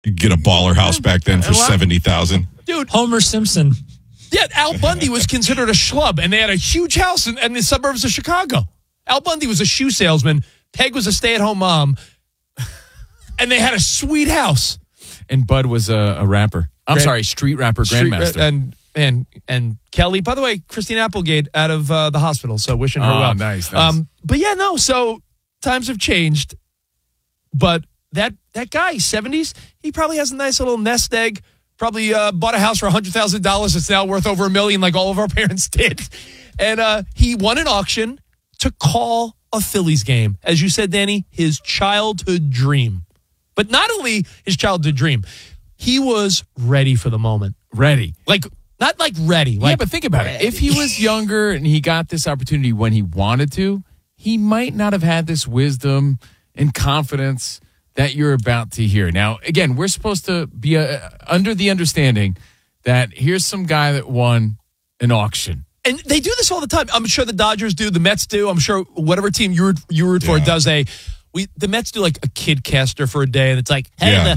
You get a baller house back then for $70,000. Dude, Homer Simpson. yeah, Al Bundy was considered a schlub, and they had a huge house in the suburbs of Chicago. Al Bundy was a shoe salesman. Peg was a stay-at-home mom, and they had a sweet house. And Bud was a rapper. Street rapper, grandmaster. And Kelly, by the way, Christine Applegate out of the hospital, so wishing her well. Nice. But yeah, no, so times have changed, but that guy, 70s, he probably has a nice little nest egg, probably bought a house for $100,000 that's now worth over $1 million like all of our parents did. And he won an auction to call a Phillies game. As you said, Danny, his childhood dream. But not only his childhood dream, he was ready for the moment. Ready. Like, not like ready. Like, yeah, but think about it. If he was younger and he got this opportunity when he wanted to, he might not have had this wisdom and confidence that you're about to hear. Now, again, we're supposed to be under the understanding that here's some guy that won an auction. And they do this all the time. I'm sure the Dodgers do, the Mets do. I'm sure whatever team you root for does the Mets do like a kid caster for a day, and it's like, hey,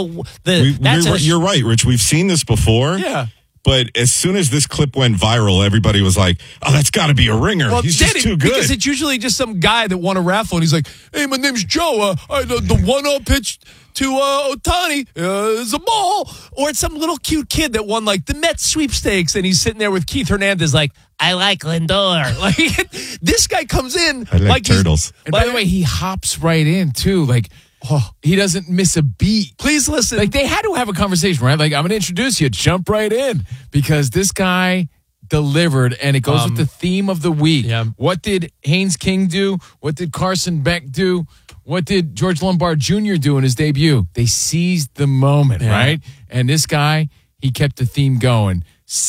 you're right, Rich. We've seen this before. Yeah. But as soon as this clip went viral, everybody was like, oh, that's got to be a ringer. Well, he's just too good. Because it's usually just some guy that won a raffle, and he's like, hey, my name's Joe. The 1-0 pitch to Ohtani is a ball. Or it's some little cute kid that won, like, the Mets sweepstakes, and he's sitting there with Keith Hernandez like, I like Lindor. Like, this guy comes in. I like turtles. And by the way, he hops right in, too. Like, he doesn't miss a beat. Please listen. Like, they had to have a conversation, right? Like, I'm going to introduce you. Jump right in. Because this guy delivered, and it goes with the theme of the week. Yeah. What did Haynes King do? What did Carson Beck do? What did George Lombard Jr. do in his debut? They seized the moment, right? And this guy, he kept the theme going.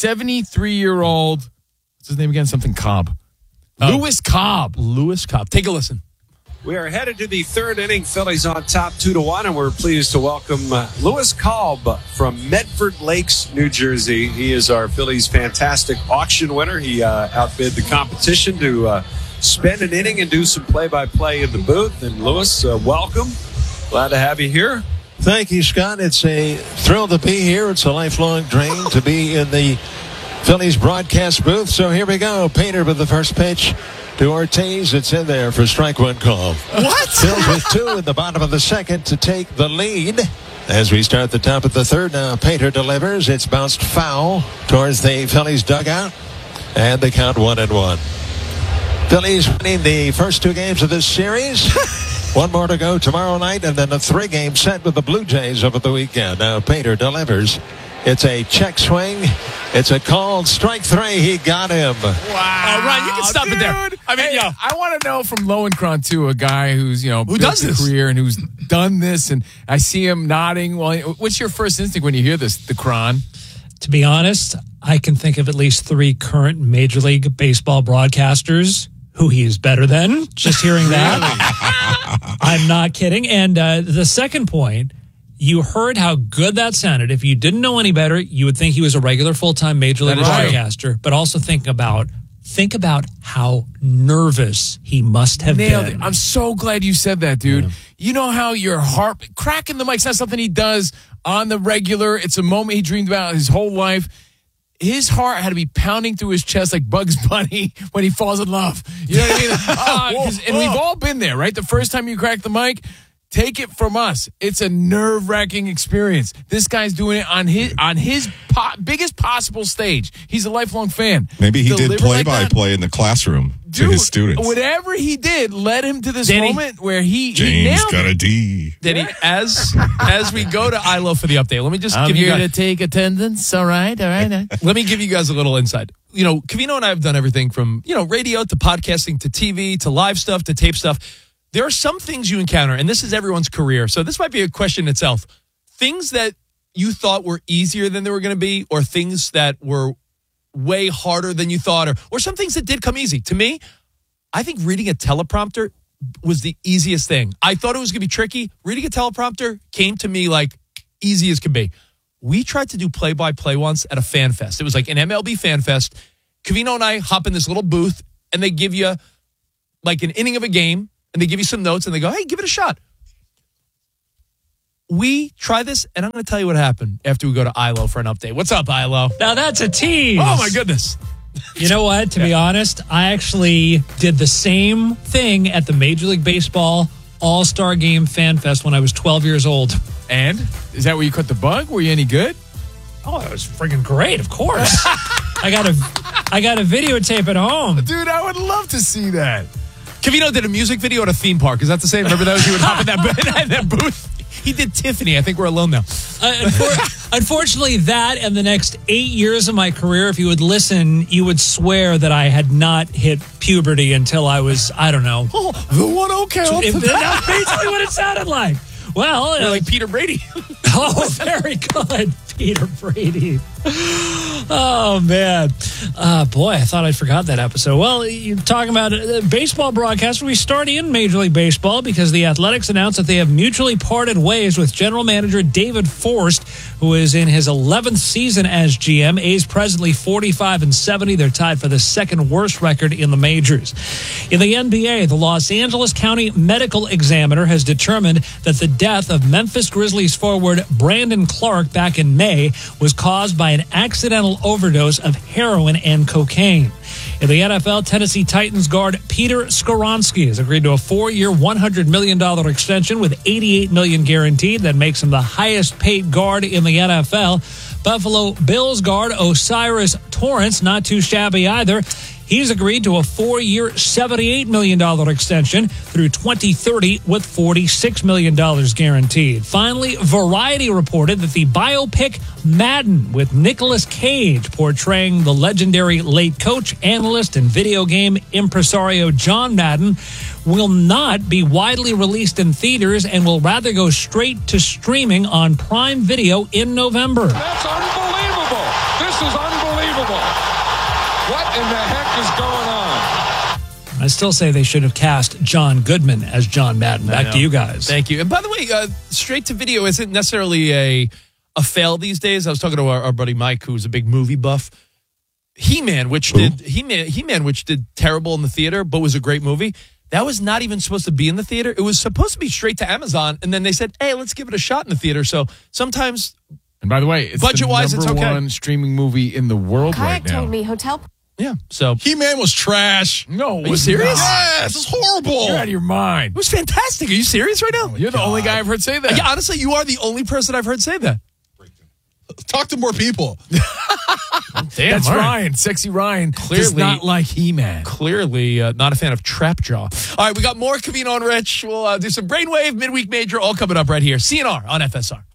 73-year-old, what's his name again? Something Cobb. Lewis Cobb. Lewis Cobb. Take a listen. We are headed to the third inning. Phillies on top 2-1, and we're pleased to welcome Lewis Cobb from Medford Lakes, New Jersey. He is our Phillies fantastic auction winner. He outbid the competition to spend an inning and do some play-by-play in the booth. And Lewis, welcome. Glad to have you here. Thank you, Scott. It's a thrill to be here. It's a lifelong dream to be in the Phillies broadcast booth. So here we go. Painter with the first pitch to Ortiz. It's in there for strike one call. What? Phillies with two in the bottom of the second to take the lead. As we start the top of the third, now Painter delivers. It's bounced foul towards the Phillies dugout. And they count 1-1. Phillies winning the first two games of this series. One more to go tomorrow night, and then a 3-game set with the Blue Jays over the weekend. Now Painter delivers. It's a check swing. It's a called strike three. He got him. Wow. Ryan, you can stop it there. I mean, I want to know from Lowenkron, too, a guy who's, who does does this career and who's done this, and I see him nodding. Well, what's your first instinct when you hear this, the Cron? To be honest, I can think of at least 3 current Major League Baseball broadcasters who he is better than. Just hearing that. I'm not kidding. And the second point, you heard how good that sounded. If you didn't know any better, you would think he was a regular full-time Major League broadcaster. But also think about how nervous he must have been. I'm so glad you said that, dude. Yeah. You know how your heart, cracking the mic's not something he does on the regular. It's a moment he dreamed about his whole life. His heart had to be pounding through his chest like Bugs Bunny when he falls in love. You know what I mean? And we've all been there, right? The first time you crack the mic, take it from us. It's a nerve-wracking experience. This guy's doing it on his biggest possible stage. He's a lifelong fan. Maybe he did play-by-play in the classroom to his students. Whatever he did led him to this moment where he James got a D. Denny, as we go to ILO for the update, let me just give you guys... to take attendance. All right. Let me give you guys a little insight. Covino and I have done everything from, radio to podcasting to TV to live stuff to tape stuff. There are some things you encounter, and this is everyone's career, so this might be a question itself. Things that you thought were easier than they were going to be, or things that were way harder than you thought, or some things that did come easy. To me, I think reading a teleprompter was the easiest thing. I thought it was going to be tricky. Reading a teleprompter came to me like easy as could be. We tried to do play-by-play once at a fan fest. It was like an MLB fan fest. Covino and I hop in this little booth, and they give you like an inning of a game, and they give you some notes, and they go, hey, give it a shot. we try this, and I'm going to tell you what happened after we go to Ilo for an update. What's up, Ilo? Now that's a tease. Oh, my goodness. You know what? To be honest, I actually did the same thing at the Major League Baseball All-Star Game Fan Fest when I was 12 years old. And? Is that where you caught the bug? Were you any good? Oh, it was friggin' great, of course. I got a videotape at home. Dude, I would love to see that. Cavino did a music video at a theme park. Is that the same? Remember those? He would hop in that booth. He did Tiffany. I think we're alone now. Unfortunately, that and the next 8 years of my career, if you would listen, you would swear that I had not hit puberty until I was, I don't know. Oh, the one okay. That's basically what it sounded like. Well, You're like Peter Brady. Oh, very good, Peter Brady. Oh, man. Boy, I thought I forgot that episode. Well, you're talking about baseball broadcast. We start in Major League Baseball because the Athletics announced that they have mutually parted ways with general manager David Forst, who is in his 11th season as GM. A's presently 45-70. They're tied for the second worst record in the majors. In the NBA, the Los Angeles County Medical Examiner has determined that the death of Memphis Grizzlies forward Brandon Clark back in May was caused by an accidental overdose of heroin and cocaine. In the NFL, Tennessee Titans guard Peter Skoronski has agreed to a 4-year, $100 million extension with $88 million guaranteed. That makes him the highest paid guard in the NFL. Buffalo Bills guard Osiris Torrance, not too shabby either. He's agreed to a 4-year, $78 million extension through 2030 with $46 million guaranteed. Finally, Variety reported that the biopic Madden with Nicolas Cage portraying the legendary late coach, analyst, and video game impresario John Madden will not be widely released in theaters and will rather go straight to streaming on Prime Video in November. That's unbelievable. This is unbelievable. What in the heck is going on? I still say they should have cast John Goodman as John Madden. Back to you guys. Thank you. And by the way, straight to video isn't necessarily a fail these days. I was talking to our buddy Mike, who's a big movie buff. He-Man, which did terrible in the theater, but was a great movie. That was not even supposed to be in the theater. It was supposed to be straight to Amazon, and then they said, "Hey, let's give it a shot in the theater." So sometimes, and by the way, it's budget-wise, the it's number okay. one streaming movie in the world right now. told me hotel. Yeah. So He-Man was trash. No, Are you serious? Yes, it's horrible. You're out of your mind. it was fantastic. Are you serious right now? You're the only guy I've heard say that. Yeah, honestly, you are the only person I've heard say that. Talk to more people. Damn, That's all right. Ryan. Sexy Ryan Clearly- does not like He-Man. Clearly not a fan of Trapjaw. All right, we got more Cavino and Rich. We'll do some Brainwave, Midweek Major, all coming up right here. CNR on FSR.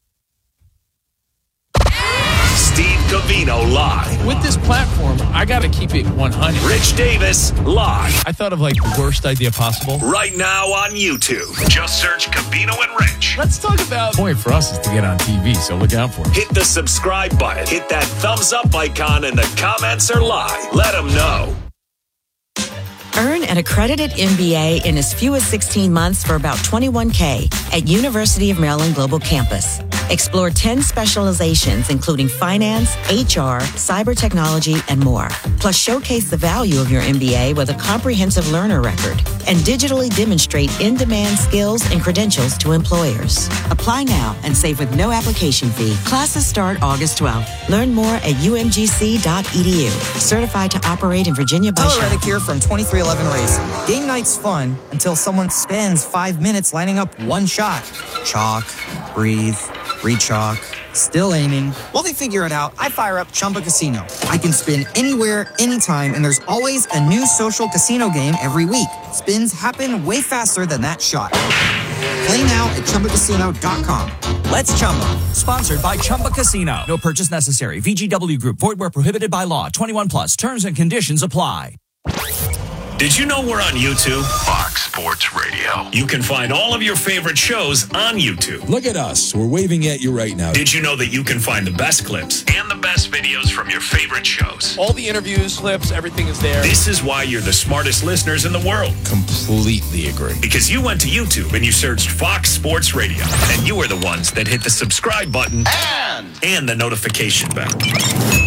Steve Cavino live. With this platform, I got to keep it 100. Rich Davis live. I thought of like the worst idea possible. Right now on YouTube. Just search Cavino and Rich. Let's talk about... The point for us is to get on TV, so look out for it. Hit the subscribe button. Hit that thumbs up icon and the comments are live. Let them know. Earn an accredited MBA in as few as 16 months for about $21K at University of Maryland Global Campus. Explore 10 specializations, including finance, HR, cyber technology, and more. Plus, showcase the value of your MBA with a comprehensive learner record and digitally demonstrate in-demand skills and credentials to employers. Apply now and save with no application fee. Classes start August 12th. Learn more at umgc.edu. Certified to operate in Virginia by Tyler Shell. Reddick here from 2311 Racing. Game night's fun until someone spends 5 minutes lining up one shot. Chalk, breathe, rechalk, still aiming. While they figure it out, I fire up Chumba Casino. I can spin anywhere, anytime, and there's always a new social casino game every week. Spins happen way faster than that shot. Play now at ChumbaCasino.com. Let's Chumba. Sponsored by Chumba Casino. No purchase necessary. VGW Group. Void where prohibited by law. 21 plus. Terms and conditions apply. Did you know we're on YouTube? Fox Sports Radio. You can find all of your favorite shows on YouTube. Look at us. We're waving at you right now. Did you know that you can find the best clips and the best videos from your favorite shows? all the interviews, clips, everything is there. This is why you're the smartest listeners in the world. Completely agree. Because you went to YouTube and you searched Fox Sports Radio. And you were the ones that hit the subscribe button and the notification bell.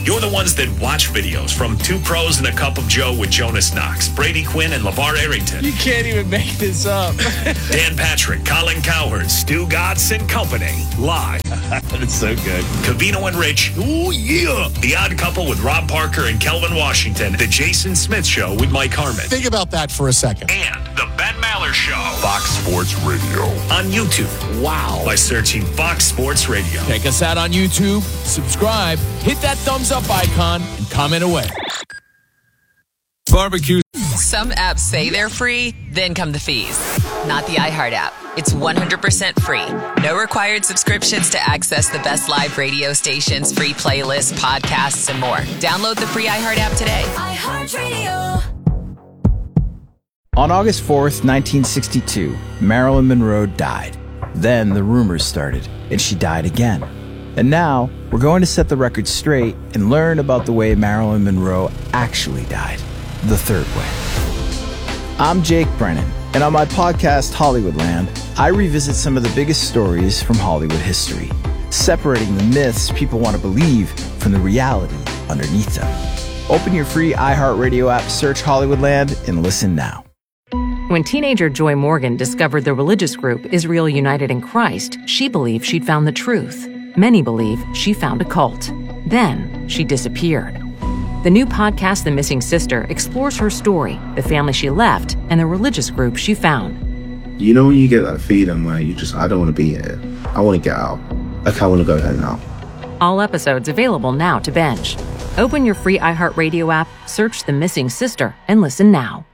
You're the ones that watch videos from Two Pros and a Cup of Joe with Jonas Knox, Brady Quinn, and LeVar Arrington. You can't even make this up. Dan Patrick, Colin Cowherd, Stu Gatz and Company. Live. That's so good. Covino and Rich. Ooh, yeah. The Odd Couple with Rob Parker and Kelvin Washington. The Jason Smith Show with Mike Harmon. Think about that for a second. And the Ben Maller Show. Fox Sports Radio. On YouTube. Wow. By searching Fox Sports Radio. Check us out on YouTube. Subscribe. Hit that thumbs up icon and comment away. Barbecue. Some apps say they're free, then come the fees. Not the iHeart app. It's 100% free. No required subscriptions to access the best live radio stations, free playlists, podcasts, and more. Download the free iHeart app today. iHeartRadio. On August 4th, 1962, Marilyn Monroe died. Then the rumors started, and she died again. And now, we're going to set the record straight and learn about the way Marilyn Monroe actually died. The third way. I'm Jake Brennan, and on my podcast, Hollywoodland, I revisit some of the biggest stories from Hollywood history, separating the myths people want to believe from the reality underneath them. Open your free iHeartRadio app, search Hollywoodland, and listen now. When teenager Joy Morgan discovered the religious group Israel United in Christ, she believed she'd found the truth. Many believe she found a cult. Then she disappeared. The new podcast, The Missing Sister, explores her story, the family she left, and the religious group she found. You know when you get that feeling where I don't want to be here. I want to get out. Like, I want to go home now. All episodes available now to binge. Open your free iHeartRadio app, search The Missing Sister, and listen now.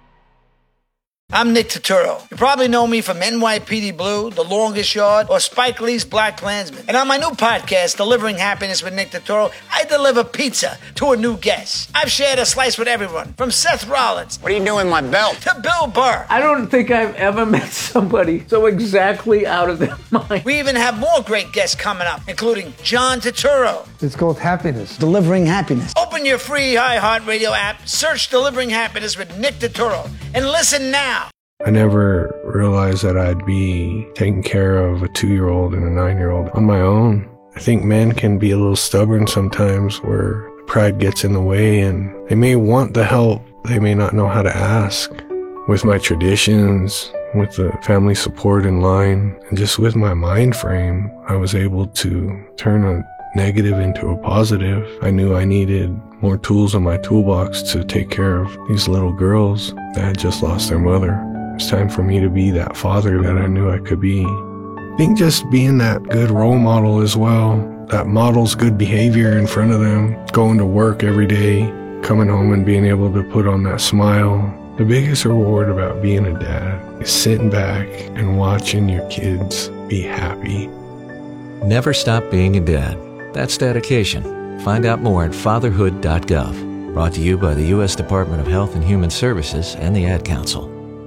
I'm Nick Turturro. You probably know me from NYPD Blue, The Longest Yard, or Spike Lee's Black Klansman. And on my new podcast, Delivering Happiness with Nick Turturro, I deliver pizza to a new guest. I've shared a slice with everyone, from Seth Rollins. What are you doing with my belt? To Bill Burr. I don't think I've ever met somebody so exactly out of their mind. We even have more great guests coming up, including John Turturro. It's called Happiness. Delivering Happiness. Open your free iHeartRadio app, search Delivering Happiness with Nick Turturro, and listen now. I never realized that I'd be taking care of a 2-year-old and a 9-year-old on my own. I think men can be a little stubborn sometimes where pride gets in the way and they may want the help, they may not know how to ask. With my traditions, with the family support in line, and just with my mind frame, I was able to turn a negative into a positive. I knew I needed more tools in my toolbox to take care of these little girls that had just lost their mother. It's time for me to be that father that I knew I could be. I think just being that good role model as well, that models good behavior in front of them, going to work every day, coming home and being able to put on that smile. The biggest reward about being a dad is sitting back and watching your kids be happy. Never stop being a dad. That's dedication. Find out more at fatherhood.gov. Brought to you by the U.S. Department of Health and Human Services and the Ad Council.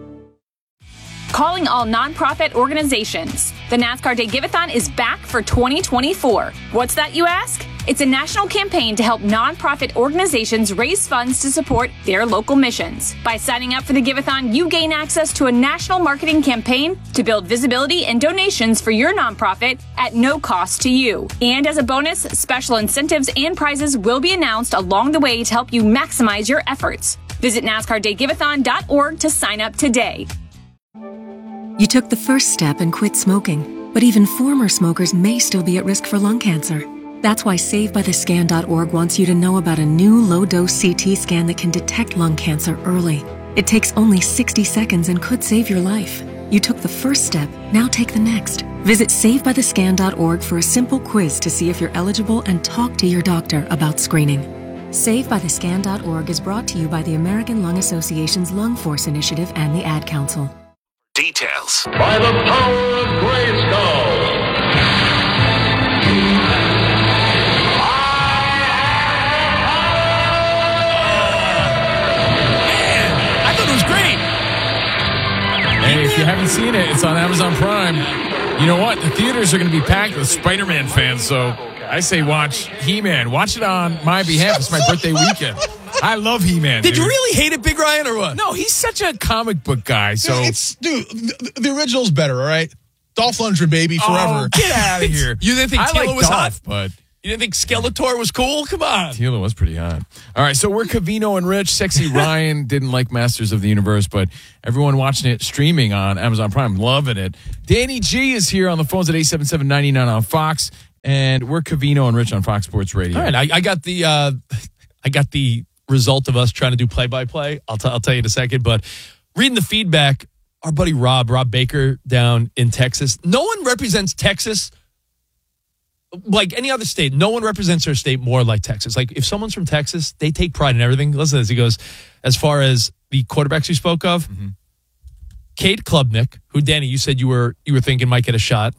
Calling all nonprofit organizations. The NASCAR Day Give-A-thon is back for 2024. What's that, you ask? It's a national campaign to help nonprofit organizations raise funds to support their local missions. By signing up for the Give-A-thon, you gain access to a national marketing campaign to build visibility and donations for your nonprofit at no cost to you. And as a bonus, special incentives and prizes will be announced along the way to help you maximize your efforts. Visit NASCARDayGiveathon.org to sign up today. You took the first step and quit smoking, but even former smokers may still be at risk for lung cancer. That's why SaveByTheScan.org wants you to know about a new low-dose CT scan that can detect lung cancer early. It takes only 60 seconds and could save your life. You took the first step, now take the next. Visit SaveByTheScan.org for a simple quiz to see if you're eligible and talk to your doctor about screening. SaveByTheScan.org is brought to you by the American Lung Association's Lung Force Initiative and the Ad Council. Details. By the power of Grayskull. I thought it was great. And if you haven't seen it, it's on Amazon Prime. You know what? The theaters are going to be packed with Spider-Man fans, so I say watch He-Man. Watch it on my behalf. It's my birthday weekend. I love He-Man. Did you really hate it, Big Ryan, or what? No, he's such a comic book guy. So the original's better, all right? Dolph Lundgren, baby, forever. Oh, get out of here. You didn't think Taylor was Dolph, hot? But You didn't think Skeletor was cool? Come on. Tila was pretty hot. All right, so we're Covino and Rich. Sexy Ryan didn't like Masters of the Universe, but everyone watching it streaming on Amazon Prime, loving it. Danny G is here on the phones at 877-99 on Fox, and we're Covino and Rich on Fox Sports Radio. All right, I got the result of us trying to do play-by-play. I'll tell you in a second, but reading the feedback, our buddy Rob Baker down in Texas. No one represents Texas like any other state. No one represents their state more like Texas. Like if someone's from Texas, they take pride in everything. Listen to this. He goes, as far as the quarterbacks we spoke of, Cade Klubnik, who, Danny, you said you were thinking might get a shot.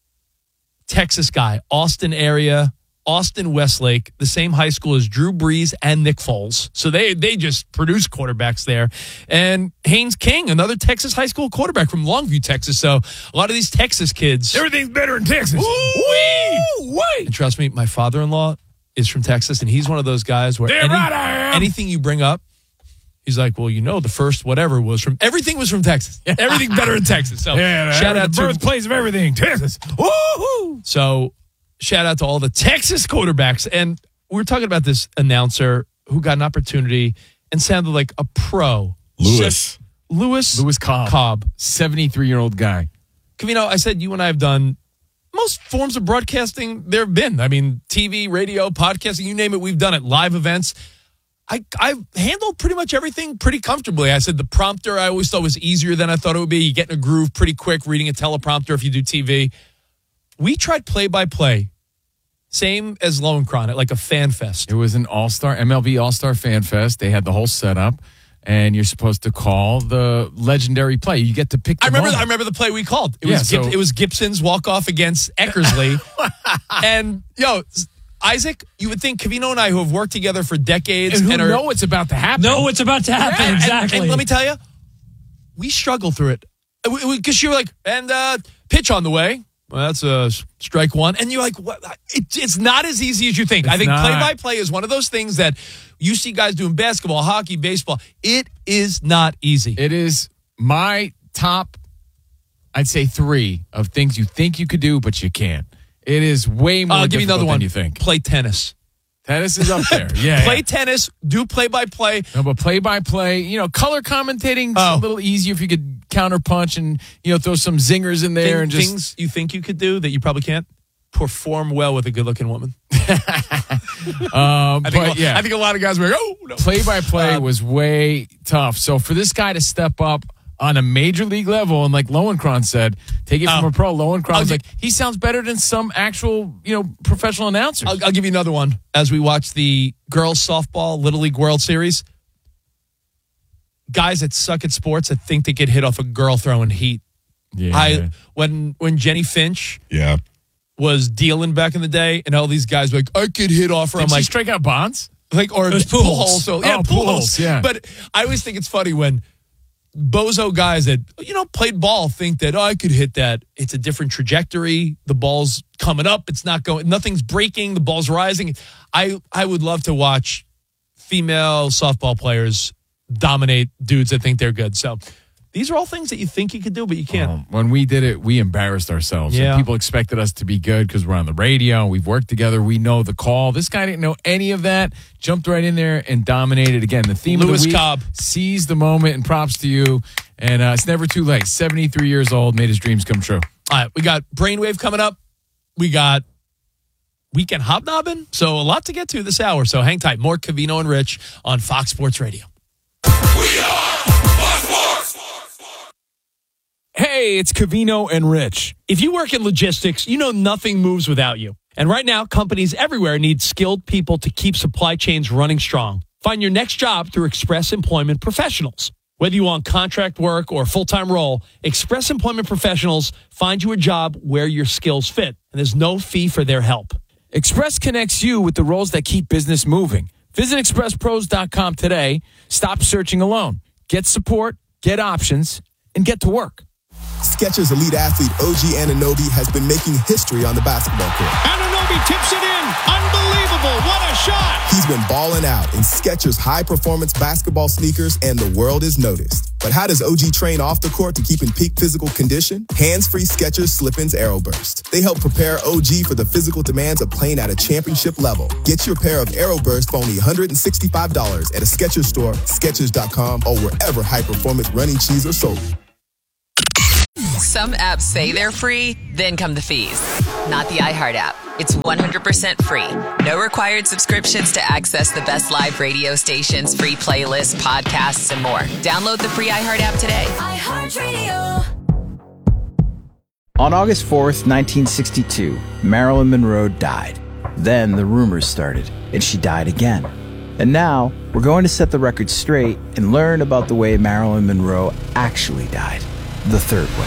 Texas guy, Austin area, Austin Westlake, the same high school as Drew Brees and Nick Foles. So they just produce quarterbacks there. And Haynes King, another Texas high school quarterback from Longview, Texas. So a lot of these Texas kids. Everything's better in Texas. And trust me, my father-in-law is from Texas, and he's one of those guys where anything you bring up, he's like, well, the first whatever was from, everything was from Texas. Everything better in Texas. So shout out the to birthplace of everything, Texas. Woo-hoo! So shout out to all the Texas quarterbacks. And we're talking about this announcer who got an opportunity and sounded like a pro. Lewis Cobb. 73-year-old guy. Covino, I said you and I have done most forms of broadcasting there have been. I mean, TV, radio, podcasting, you name it, we've done it. Live events. I've handled pretty much everything pretty comfortably. I said the prompter I always thought was easier than I thought it would be. You get in a groove pretty quick reading a teleprompter if you do TV. We tried play-by-play. Same as Lowenkron, like a fan fest. It was an MLB All-Star Fan Fest. They had the whole setup, and you're supposed to call the legendary play. You get to pick the moment. I remember the play we called. It was Gibson's walk-off against Eckersley. And, Isaac, you would think Covino and I, who have worked together for decades. And know it's about to happen. Exactly. And let me tell you, we struggled through it. Because you were like, pitch on the way. Well, that's a strike one. And you're like, what? It's not as easy as you think. I think play-by-play is one of those things that you see guys doing basketball, hockey, baseball. It is not easy. It is my top, I'd say 3 of things you think you could do, but you can't. It is way more give you another one. Than you think. Play tennis. Tennis is up there. Yeah. Play tennis, do play-by-play. No, but play-by-play, color commentating's a little easier if you could counterpunch and, throw some zingers in there. Things you think you could do that you probably can't. Perform well with a good-looking woman. I think a lot of guys were like, oh, no. Play-by-play was way tough. So for this guy to step up on a major league level, and like Lowenkron said, take it from a pro. Lowenkron was like, he sounds better than some actual, professional announcers. I'll give you another one. As we watch the girls softball Little League World Series, guys that suck at sports that think they get hit off a girl throwing heat. Yeah. When Jenny Finch was dealing back in the day, and all these guys were like, I could hit off her. Did I'm she like, strike out Bonds? Or Pujols. So, Pujols. Yeah. But I always think it's funny when bozo guys that, played ball think that, I could hit that. It's a different trajectory. The ball's coming up. It's not going, nothing's breaking. The ball's rising. I would love to watch female softball players dominate dudes that think they're good. So these are all things that you think you could do, but you can't. When we did it, we embarrassed ourselves. Yeah. And people expected us to be good because we're on the radio. We've worked together. We know the call. This guy didn't know any of that. Jumped right in there and dominated. Again, the theme Lewis of the week, Cobb. Seize the moment, and props to you. And it's never too late. 73 years old, made his dreams come true. All right, we got Brainwave coming up. We got Weekend Hobnobbing. So a lot to get to this hour. So hang tight. More Covino and Rich on Fox Sports Radio. Hey, it's Covino and Rich. If you work in logistics, you know nothing moves without you. And right now, companies everywhere need skilled people to keep supply chains running strong. Find your next job through Express Employment Professionals. Whether you want contract work or a full-time role, Express Employment Professionals find you a job where your skills fit, and there's no fee for their help. Express connects you with the roles that keep business moving. Visit expresspros.com today. Stop searching alone. Get support, get options, and get to work. Skechers elite athlete OG Anunoby has been making history on the basketball court. Anunoby tips it in. Unbelievable. What a shot. He's been balling out in Skechers high-performance basketball sneakers, and the world is noticed. But how does OG train off the court to keep in peak physical condition? Hands-free Skechers Slip-ins Aeroburst. They help prepare OG for the physical demands of playing at a championship level. Get your pair of Aeroburst for only $165 at a Skechers store, Skechers.com, or wherever high-performance running shoes are sold. Some apps say they're free, then come the fees. Not the iHeart app. It's 100% free. No required subscriptions to access the best live radio stations, free playlists, podcasts, and more. Download the free iHeart app today. iHeartRadio. On August 4th, 1962, Marilyn Monroe died. Then the rumors started, and she died again. And now, we're going to set the record straight and learn about the way Marilyn Monroe actually died. The third way.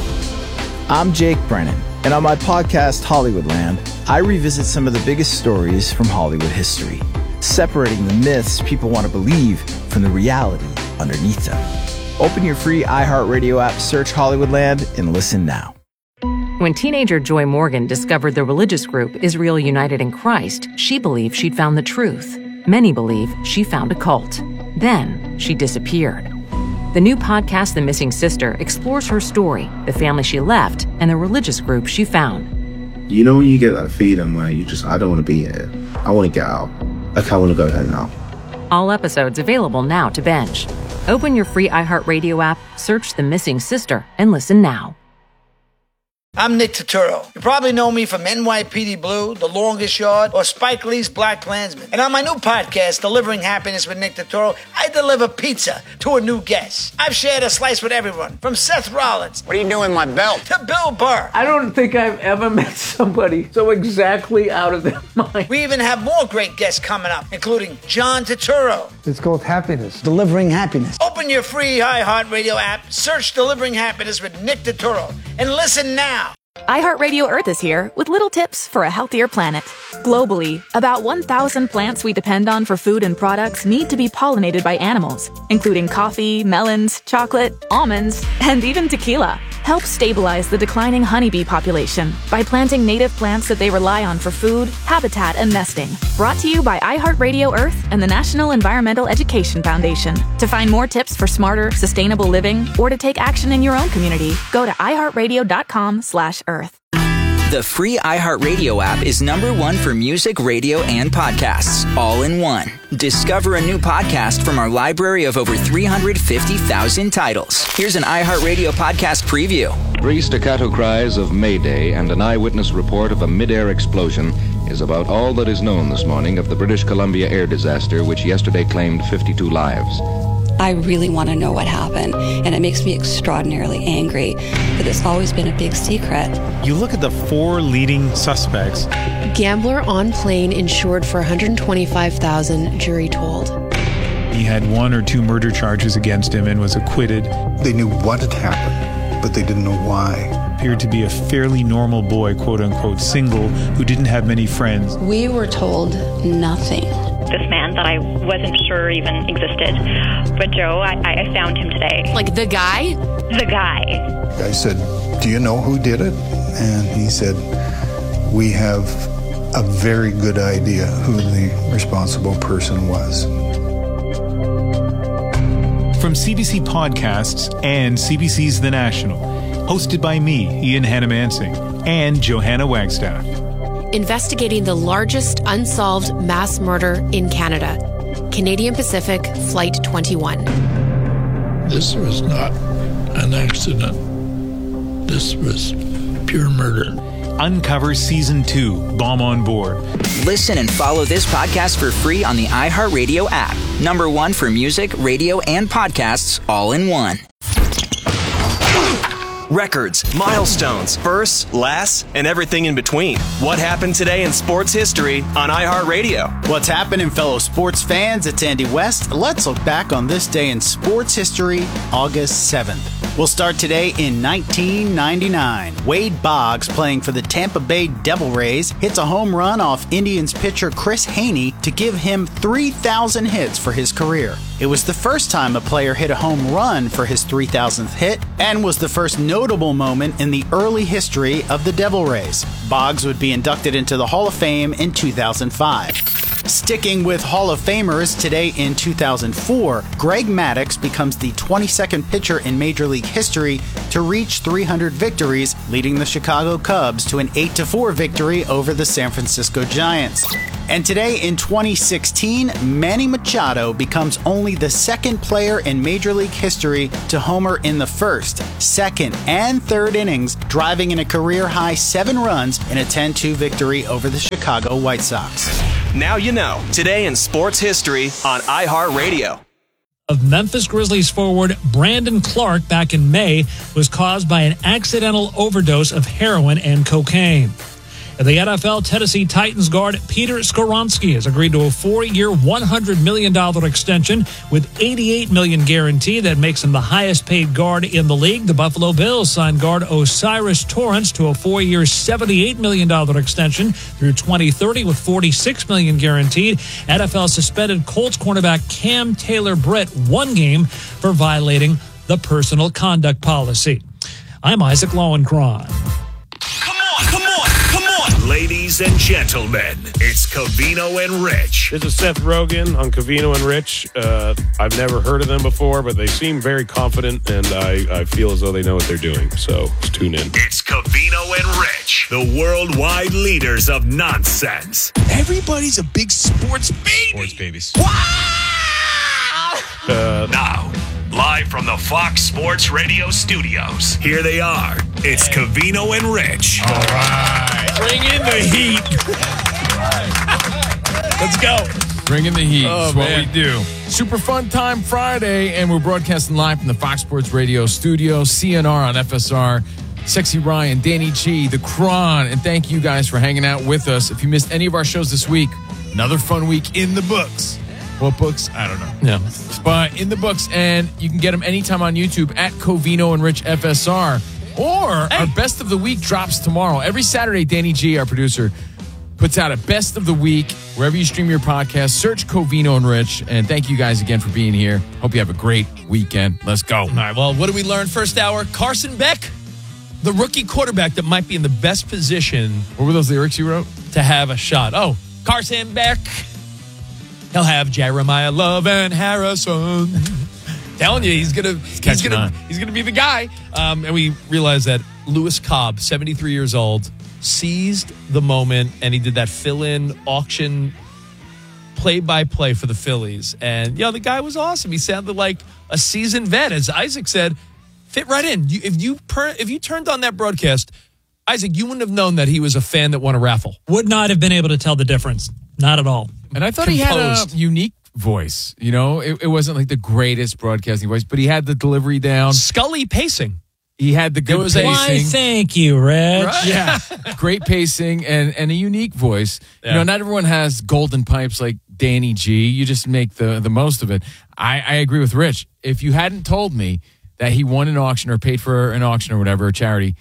I'm Jake Brennan, and on my podcast, Hollywoodland, I revisit some of the biggest stories from Hollywood history, separating the myths people want to believe from the reality underneath them. Open your free iHeartRadio app, search Hollywoodland, and listen now. When teenager Joy Morgan discovered the religious group Israel United in Christ, she believed she'd found the truth. Many believe she found a cult. Then she disappeared. The new podcast, The Missing Sister, explores her story, the family she left, and the religious group she found. You know when you get that feeling where I don't want to be here. I want to get out. I want to go home now. All episodes available now to binge. Open your free iHeartRadio app, search The Missing Sister, and listen now. I'm Nick Turturro. You probably know me from NYPD Blue, The Longest Yard, or Spike Lee's Black Klansman. And on my new podcast, Delivering Happiness with Nick Turturro, I deliver pizza to a new guest. I've shared a slice with everyone, from Seth Rollins. What are you doing with my belt? To Bill Burr. I don't think I've ever met somebody so exactly out of their mind. We even have more great guests coming up, including John Turturro. It's called Happiness. Delivering Happiness. Open your free iHeartRadio app, search Delivering Happiness with Nick Turturro, and listen now. iHeartRadio Earth is here with little tips for a healthier planet. Globally, about 1,000 plants we depend on for food and products need to be pollinated by animals, including coffee, melons, chocolate, almonds, and even tequila. Help stabilize the declining honeybee population by planting native plants that they rely on for food, habitat, and nesting. Brought to you by iHeartRadio Earth and the National Environmental Education Foundation. To find more tips for smarter, sustainable living, or to take action in your own community, go to iHeartRadio.com/Earth. The free iHeartRadio app is #1 for music, radio, and podcasts, all in one. Discover a new podcast from our library of over 350,000 titles. Here's an iHeartRadio podcast preview. 3 staccato cries of Mayday and an eyewitness report of a mid-air explosion is about all that is known this morning of the British Columbia air disaster, which yesterday claimed 52 lives. I really want to know what happened, and it makes me extraordinarily angry that it's always been a big secret. You look at the 4 leading suspects. Gambler on plane insured for $125,000, jury told. He had 1 or 2 murder charges against him and was acquitted. They knew what had happened, but they didn't know why. Appeared to be a fairly normal boy, quote-unquote, single, who didn't have many friends. We were told nothing. This man that I wasn't sure even existed. But Joe, I found him today. Like the guy? The guy. I said, "Do you know who did it?" And he said, "We have a very good idea who the responsible person was." From CBC Podcasts and CBC's The National, hosted by me, Ian Hannamansing, and Johanna Wagstaff. Investigating the largest unsolved mass murder in Canada. Canadian Pacific Flight 21. This was not an accident. This was pure murder. Uncover Season 2, Bomb on Board. Listen and follow this podcast for free on the iHeartRadio app. #1 for music, radio, and podcasts, all in one. Records, milestones, firsts, lasts, and everything in between. What happened today in sports history on iHeartRadio? What's happening, fellow sports fans? It's Andy West. Let's look back on this day in sports history, August 7th. will start today in 1999. Wade Boggs, playing for the Tampa Bay Devil Rays, hits a home run off Indians pitcher Chris Haney to give him 3,000 hits for his career. It was the first time a player hit a home run for his 3,000th hit and was the first notable moment in the early history of the Devil Rays. Boggs would be inducted into the Hall of Fame in 2005. Sticking with Hall of Famers, today in 2004, Greg Maddux becomes the 22nd pitcher in Major League history to reach 300 victories, leading the Chicago Cubs to an 8-4 victory over the San Francisco Giants. And today in 2016, Manny Machado becomes only the second player in Major League history to homer in the first, second, and third innings, driving in a career-high 7 runs in a 10-2 victory over the Chicago White Sox. Now you know. Today in sports history on iHeartRadio. Of Memphis Grizzlies forward Brandon Clark back in May was caused by an accidental overdose of heroin and cocaine. In the NFL, Tennessee Titans guard Peter Skoronski has agreed to a 4-year, $100 million extension with $88 million guaranteed. That makes him the highest-paid guard in the league. The Buffalo Bills signed guard Osiris Torrance to a 4-year, $78 million extension through 2030 with $46 million guaranteed. NFL suspended Colts cornerback Cam Taylor-Britt 1 game for violating the personal conduct policy. I'm Isaac Lowenkron. Ladies and gentlemen, it's Covino and Rich. This is Seth Rogen on Covino and Rich. I've never heard of them before, but they seem very confident, and I feel as though they know what they're doing. So let's tune in. It's Covino and Rich, the worldwide leaders of nonsense. Everybody's a big sports baby. Sports babies. Now, live from the Fox Sports Radio studios, here they are. It's Covino and Rich. All right. Bring in the heat. Let's go. Bring in the heat. That's what we do. Super fun time Friday, and we're broadcasting live from the Fox Sports Radio studio, CNR on FSR. Sexy Ryan, Danny G, The Cron, and thank you guys for hanging out with us. If you missed any of our shows this week, Another fun week in the books. What books? I don't know. Yeah. But in the books, and you can get them anytime on YouTube at Covino and Rich FSR. Or our Best of the Week drops tomorrow. Every Saturday, Danny G, our producer, puts out a Best of the Week wherever you stream your podcast. Search Covino and Rich. And thank you guys again for being here. Hope you have a great weekend. Let's go. All right, well, what did we learn first hour? Carson Beck, the rookie quarterback that might be in the best position. What were those lyrics you wrote? To have a shot. Oh, Carson Beck. He'll have Jeremiah Love and Harrison. Telling you, he's gonna be the guy. And we realized that Lewis Cobb, 73 years old, seized the moment, and he did that fill-in auction play-by-play for the Phillies. And the guy was awesome. He sounded like a seasoned vet, as Isaac said. Fit right in. If you turned on that broadcast, Isaac, you wouldn't have known that he was a fan that won a raffle. Would not have been able to tell the difference. Not at all. And I thought he had a unique voice. It wasn't like the greatest broadcasting voice, but he had the delivery down. Scully pacing. He had the good pacing. Why, thank you, Rich. Right? Yeah. Great pacing and a unique voice. Yeah. Not everyone has golden pipes like Danny G. You just make the most of it. I agree with Rich. If you hadn't told me that he won an auction or paid for an auction or whatever, a charity,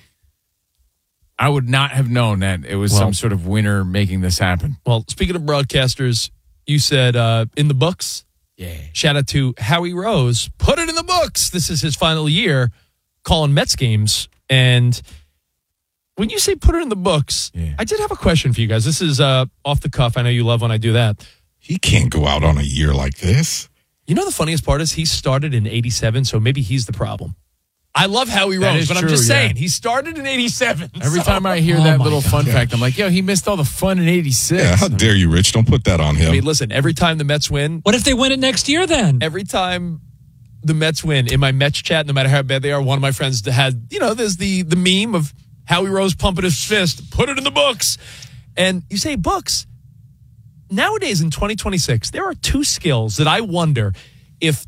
I would not have known that it was some sort of winner making this happen. Well, speaking of broadcasters, you said in the books. Yeah. Shout out to Howie Rose. Put it in the books. This is his final year calling Mets games. And when you say put it in the books, I did have a question for you guys. This is off the cuff. I know you love when I do that. He can't go out on a year like this. You know the funniest part is he started in 87, so maybe he's the problem. I love Howie Rose, but I'm just saying, he started in 87. Every time I hear that little fun fact, I'm like, he missed all the fun in 86. Yeah, how dare you, Rich? Don't put that on him. I mean, listen, every time the Mets win. What if they win it next year then? Every time the Mets win, in my Mets chat, no matter how bad they are, one of my friends had, there's the meme of Howie Rose pumping his fist, put it in the books. And you say books. Nowadays in 2026, there are 2 skills that I wonder if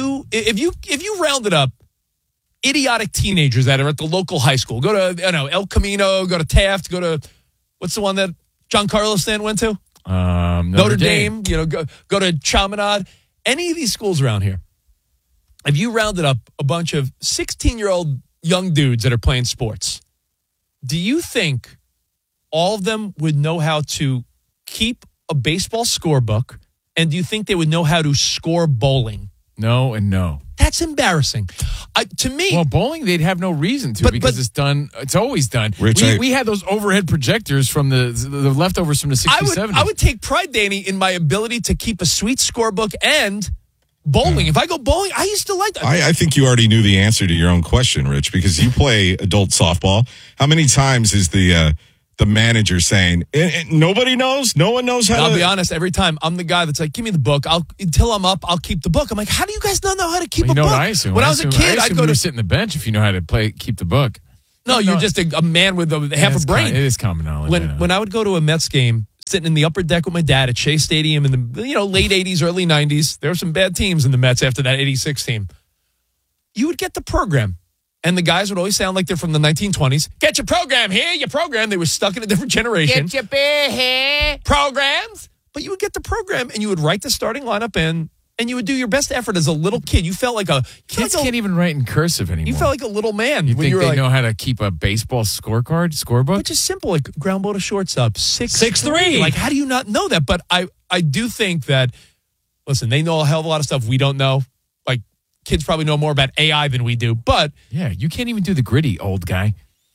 you rounded up idiotic teenagers that are at the local high school. Go to El Camino, go to Taft, go to what's the one that John Carlos Stanton went to? Notre Dame. Go to Chaminade. Any of these schools around here. if you rounded up a bunch of 16-year-old young dudes that are playing sports, do you think all of them would know how to keep a baseball scorebook? And do you think they would know how to score bowling? No and no. That's embarrassing. To me. Well, bowling, they'd have no reason to because it's done. It's always done. Rich, we had those overhead projectors from the leftovers from the 60s, 70s. I would take pride, Danny, in my ability to keep a sweet scorebook and bowling. If I go bowling, I used to like that. I think you already knew the answer to your own question, Rich, because you play adult softball. How many times is the manager saying, nobody knows? No one knows how to... I'll be honest, every time I'm the guy that's like, give me the book. Until I'm up, I'll keep the book. I'm like, how do you guys not know how to keep a book? What I assume. When I was a kid, I'd go to sit in the bench if you know how to keep the book. No, you're just a man with half a brain. It is common knowledge. When I would go to a Mets game, sitting in the upper deck with my dad at Shea Stadium in the late 80s, early 90s, there were some bad teams in the Mets after that 86 team. You would get the program. And the guys would always sound like they're from the 1920s. Get your program here, your program. They were stuck in a different generation. Get your beer here. Programs. But you would get the program and you would write the starting lineup in and you would do your best effort as a little kid. You felt like kids can't even write in cursive anymore. You felt like a little man. You think they know how to keep a baseball scorebook? Which is simple, like ground ball to shortstop, 6'3". Like, how do you not know that? But I do think that, listen, they know a hell of a lot of stuff we don't know. Like, kids probably know more about AI than we do, but... Yeah, you can't even do the gritty, old guy.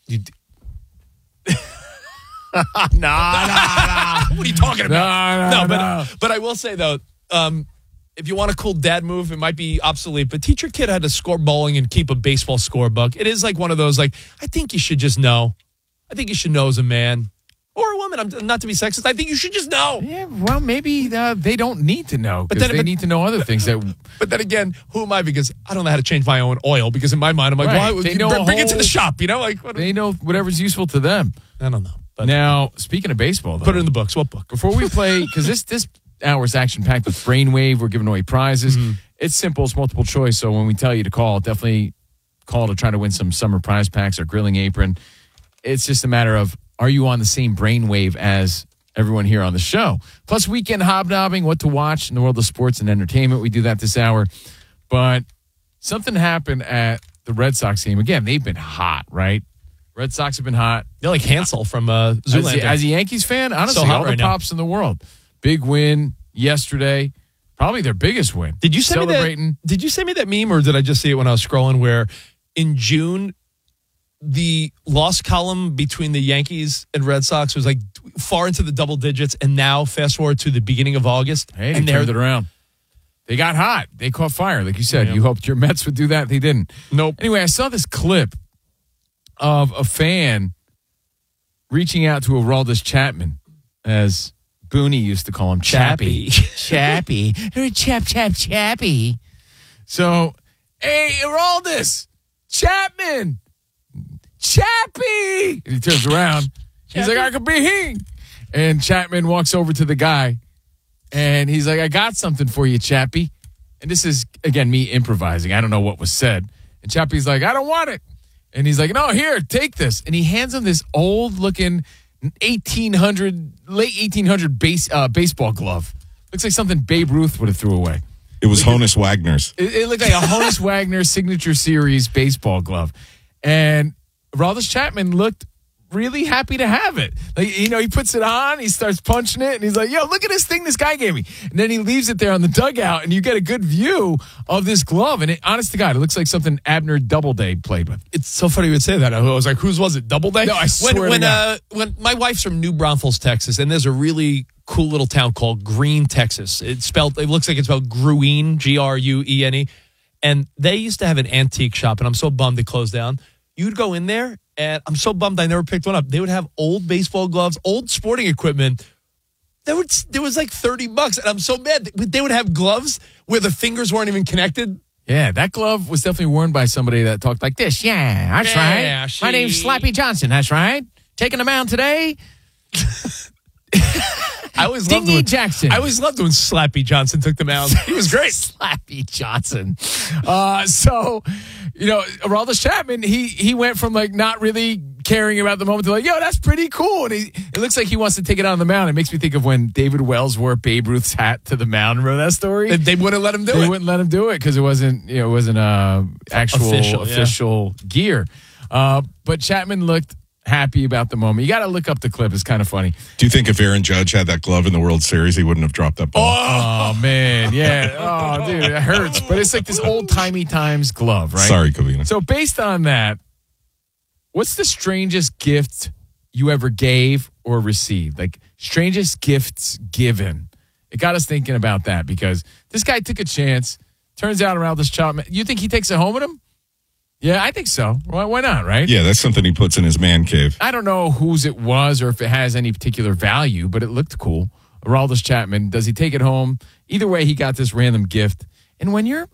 Nah. What are you talking about? No. But I will say, though, if you want a cool dad move, it might be obsolete, but teach your kid how to score bowling and keep a baseball scorebook. It is like one of those, like, I think you should just know. I think you should know as a man. Or a woman, I'm not to be sexist. I think you should just know. Yeah, well, maybe they don't need to know. But they need to know other things. But then again, who am I? Because I don't know how to change my own oil. Because in my mind, I'm like, right. well, bring it to the shop. They know whatever's useful to them. I don't know. But now, speaking of baseball, though, put it in the books. What book? Before we play, because this hour's action-packed with Brainwave. We're giving away prizes. Mm-hmm. It's simple. It's multiple choice. So when we tell you to call, definitely call to try to win some summer prize packs or grilling apron. It's just a matter of, are you on the same brainwave as everyone here on the show? Plus, weekend hobnobbing, what to watch in the world of sports and entertainment. We do that this hour. But something happened at the Red Sox game. Again, they've been hot, right? Red Sox have been hot. They're like Hansel from Zoolander. As a Yankees fan, honestly, so all the pops in the world. Big win yesterday. Probably their biggest win. Did you send me that meme, or did I just see it when I was scrolling, where in June, the loss column between the Yankees and Red Sox was like far into the double digits, and now fast forward to the beginning of August. Hey, they turned it around. They got hot. They caught fire, like you said. Yeah. You hoped your Mets would do that. They didn't. Nope. Anyway, I saw this clip of a fan reaching out to Aroldis Chapman, as Booney used to call him, Chappie. Chappie. Chappie. So, hey, Aroldis, Chapman. Chappie! And he turns around. He's like, I could be he. And Chapman walks over to the guy, and he's like, I got something for you, Chappie. And this is, again, me improvising. I don't know what was said. And Chappie's like, I don't want it. And he's like, no, here, take this. And he hands him this old-looking late 1800 baseball glove. Looks like something Babe Ruth would have threw away. It was Honus Wagner's. It looked like a Honus Wagner Signature Series baseball glove. And Aroldis Chapman looked really happy to have it. Like, he puts it on, he starts punching it, and he's like, yo, look at this thing this guy gave me. And then he leaves it there on the dugout, and you get a good view of this glove. And honest to God, it looks like something Abner Doubleday played with. It's so funny you would say that. I was like, whose was it? Doubleday? No, I swear to God. When my wife's from New Braunfels, Texas, and there's a really cool little town called Gruene, Texas. It looks like it's spelled Gruene, Gruene. And they used to have an antique shop, and I'm so bummed it closed down. You'd go in there, and I'm so bummed I never picked one up. They would have old baseball gloves, old sporting equipment. There was like $30, and I'm so mad. They would have gloves where the fingers weren't even connected. Yeah, that glove was definitely worn by somebody that talked like this. Yeah, that's right. My name's Slappy Johnson. That's right. Taking the mound today. I always loved when Slappy Johnson took the mound. He was great. Slappy Johnson. So, Aroldis Chapman, he went from like not really caring about the moment. They're like, yo, that's pretty cool. And it looks like he wants to take it on the mound. It makes me think of when David Wells wore Babe Ruth's hat to the mound. Remember that story? They wouldn't let him do it. They wouldn't let him do it because it wasn't actual official gear. But Chapman looked happy about the moment. You got to look up the clip. It's kind of funny. Do you think if Aaron Judge had that glove in the World Series, he wouldn't have dropped that ball? Oh man. Yeah. Oh, dude, it hurts. But it's like this old-timey times glove, right? Sorry, Covino. So based on that, what's the strangest gift you ever gave or received? Like, strangest gifts given. It got us thinking about that because this guy took a chance. Turns out Aroldis Chapman, you think he takes it home with him? Yeah, I think so. Why not, right? Yeah, that's something he puts in his man cave. I don't know whose it was or if it has any particular value, but it looked cool. Aroldis Chapman, does he take it home? Either way, he got this random gift. And when you're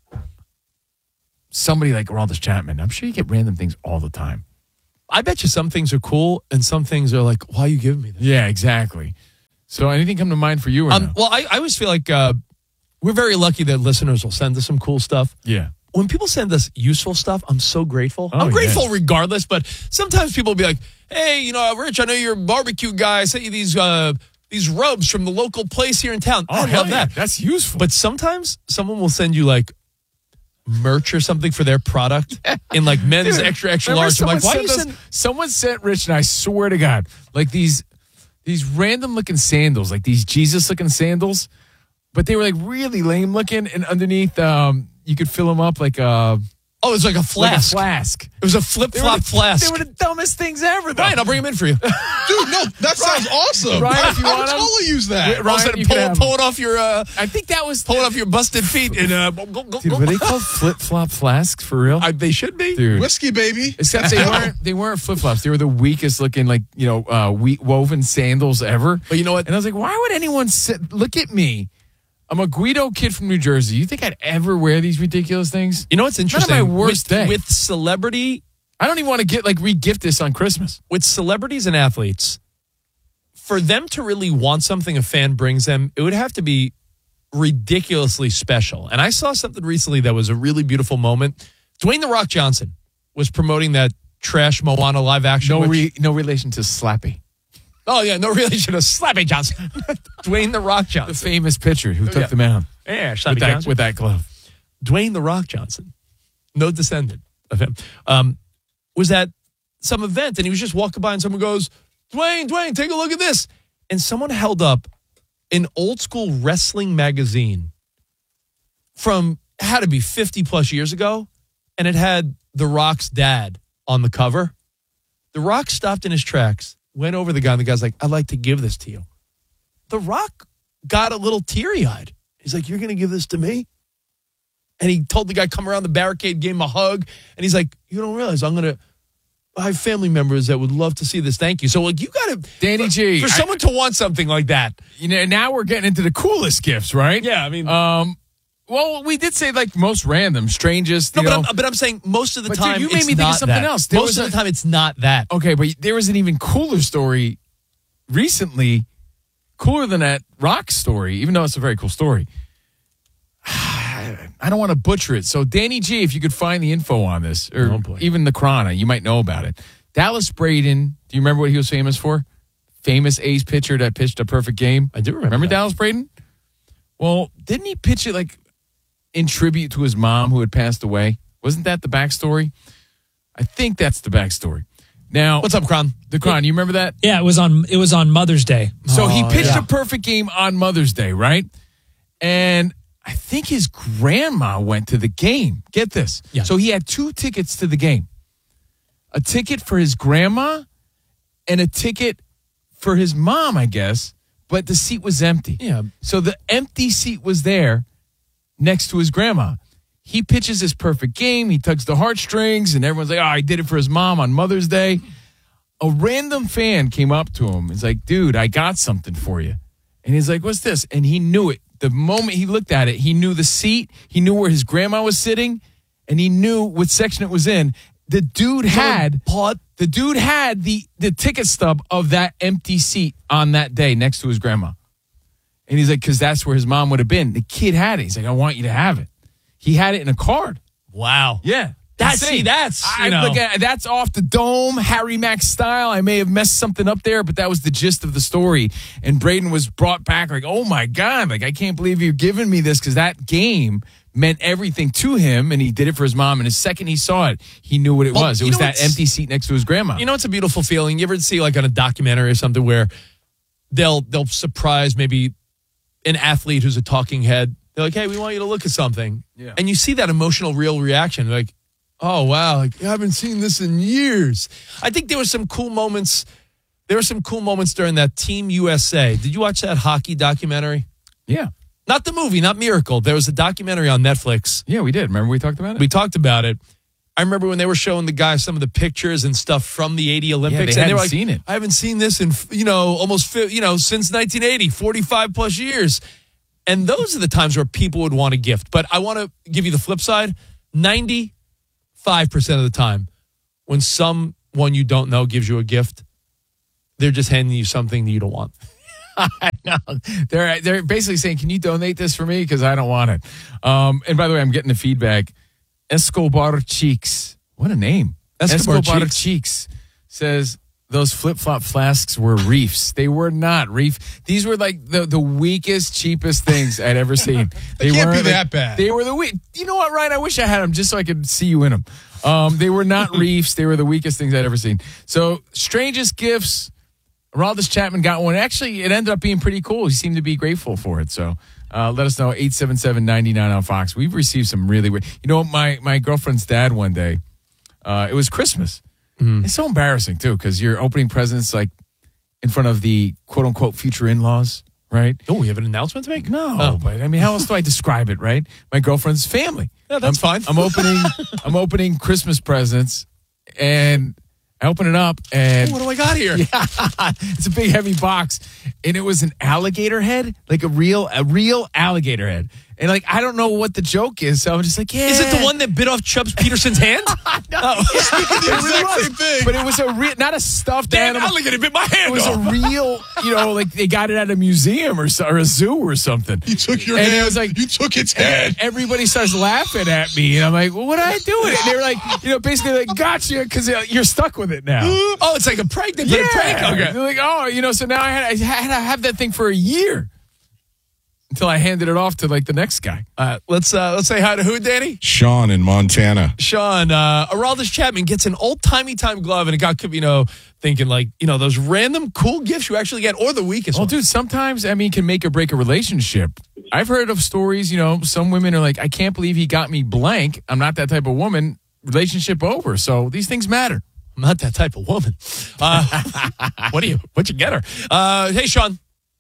somebody like Aroldis Chapman, I'm sure you get random things all the time. I bet you some things are cool and some things are like, why are you giving me this? Yeah, exactly. So anything come to mind for you? Or no? Well, I always feel like we're very lucky that listeners will send us some cool stuff. Yeah. When people send us useful stuff, I'm so grateful. I'm grateful regardless, but sometimes people will be like, hey, Rich, I know you're a barbecue guy. I sent you these rubs from the local place here in town. I love that. That's useful. But sometimes someone will send you like merch or something for their product in like men's extra large. I'm like, why you send? Someone sent Rich, and I swear to God, like these random looking sandals, like these Jesus looking sandals, but they were like really lame looking, and underneath you could fill them up like it was like a flask. It was a flip-flop flask. They were the dumbest things ever, though. Ryan, I'll bring them in for you. Dude, no, that sounds awesome. Ryan, if you want I would totally use that. Ryan, pull it off your I think that was pull it off your busted feet and Dude, were they called flip-flop flasks for real? They should be. Dude. Whiskey, baby. Except they weren't flip-flops. They were the weakest looking, like, woven sandals ever. But you know what? And I was like, why would anyone look at me? I'm a Guido kid from New Jersey. You think I'd ever wear these ridiculous things? You know what's interesting? Not my worst day. With celebrity, I don't even want to re-gift this on Christmas. With celebrities and athletes, for them to really want something a fan brings them, it would have to be ridiculously special. And I saw something recently that was a really beautiful moment. Dwayne "The Rock" Johnson was promoting that trash Moana live action. No relation to Slappy. Oh, yeah, no relation to Slappy Johnson. Dwayne "The Rock" Johnson. The famous pitcher who took the mound. Yeah, Slappy Johnson. With that glove. Dwayne "The Rock" Johnson, no descendant of him, was at some event, and he was just walking by, and someone goes, Dwayne, take a look at this. And someone held up an old-school wrestling magazine from, had to be 50-plus years ago, and it had The Rock's dad on the cover. The Rock stopped in his tracks, went over the guy, and the guy's like, I'd like to give this to you. The Rock got a little teary-eyed. He's like, you're going to give this to me? And he told the guy, come around the barricade, gave him a hug. And he's like, you don't realize I have family members that would love to see this. Thank you. So, like, you got to... Danny G. For someone to want something like that. Now we're getting into the coolest gifts, right? Yeah, I mean... well, we did say, like, most random, strangest, but I'm saying most of the time, dude, you made me think of something else. Most of the time, it's not that. Okay, but there was an even cooler story recently, cooler than that Rock story, even though it's a very cool story. I don't want to butcher it. So, Danny G, if you could find the info on this, or even the Krana, you might know about it. Dallas Braden, do you remember what he was famous for? Famous A's pitcher that pitched a perfect game. I do remember that. Dallas Braden? Well, didn't he pitch it like in tribute to his mom who had passed away? Wasn't that the backstory? I think that's the backstory. Now, what's up, Kron? The Kron, you remember that? Yeah, it was on Mother's Day. So he pitched a perfect game on Mother's Day, right? And I think his grandma went to the game. Get this. Yeah. So he had 2 tickets to the game. A ticket for his grandma and a ticket for his mom, I guess, but the seat was empty. Yeah. So the empty seat was there next to his grandma. He pitches his perfect game. He tugs the heartstrings, and everyone's like, oh, he did it for his mom on Mother's Day. A random fan came up to him. He's like, dude, I got something for you. And he's like, what's this? And he knew it. The moment he looked at it, he knew the seat. He knew where his grandma was sitting, and he knew what section it was in. The dude had the ticket stub of that empty seat on that day next to his grandma. And he's like, because that's where his mom would have been. The kid had it. He's like, I want you to have it. He had it in a card. Wow. Yeah. That's that's off the dome, Harry Mack style. I may have messed something up there, but that was the gist of the story. And Braden was brought back like, oh my God, like I can't believe you're giving me this, because that game meant everything to him, and he did it for his mom. And the second he saw it, he knew what it was. It was that empty seat next to his grandma. You know, it's a beautiful feeling. You ever see like on a documentary or something where they'll surprise maybe an athlete who's a talking head. They're like, hey, we want you to look at something. Yeah. And you see that emotional, real reaction. Like, oh, wow, like, I haven't seen this in years. I think there were some cool moments. There were some cool moments during that Team USA. Did you watch that hockey documentary? Yeah. Not the movie, not Miracle. There was a documentary on Netflix. Yeah, we did. Remember we talked about it? We talked about it. I remember when they were showing the guys some of the pictures and stuff from the 80 Olympics. Yeah, they were like, seen it. I haven't seen this in, almost, since 1980, 45 plus years. And those are the times where people would want a gift. But I want to give you the flip side. 95% of the time, when someone you don't know gives you a gift, they're just handing you something that you don't want. I know. They're basically saying, can you donate this for me? Because I don't want it. And by the way, I'm getting the feedback. Escobar Cheeks. What a name. Escobar Cheeks says, those flip-flop flasks were reefs. They were not reef. These were like the weakest, cheapest things I'd ever seen. They can't be that bad. They were the weak. You know what, Ryan? I wish I had them just so I could see you in them. They were not reefs. They were the weakest things I'd ever seen. So, strangest gifts. Araldus Chapman got one. Actually, it ended up being pretty cool. He seemed to be grateful for it. So, let us know, 877-99 on Fox. We've received some really weird. You know, my girlfriend's dad one day, it was Christmas. It's so embarrassing, too, because you're opening presents like in front of the quote-unquote future in-laws, right? Oh, we have an announcement to make? No, but I mean, how else do I describe it, right? My girlfriend's family. Yeah, that's fine. I'm opening Christmas presents, and I open it up, and what do I got here? Yeah, it's a big, heavy box, and it was an alligator head, like a real alligator head. And, like, I don't know what the joke is, so I'm just like, yeah. Is it the one that bit off Chubbs Peterson's hand? No. Same thing. But it was not a stuffed animal. Alligator bit my hand It was off. a real, like they got it at a museum or a zoo or something. You took your and hand. It was like, you took its head. Everybody starts laughing at me, and I'm like, well, what did I do with it? And they were like, basically like, gotcha, because you're stuck with it now. Oh, it's like a prank. They put a prank. Okay. They're like, oh, so now I had to have that thing for a year. Until I handed it off to like the next guy. Let's say hi to who, Danny? Sean in Montana. Sean, Araldus Chapman gets an old-timey time glove, and it got, thinking like, those random cool gifts you actually get, or the weakest Well, one. dude, sometimes, can make or break a relationship. I've heard of stories, some women are like, I can't believe he got me blank. I'm not that type of woman. Relationship over. So these things matter. I'm not that type of woman. What'd you get her? Hey, Sean.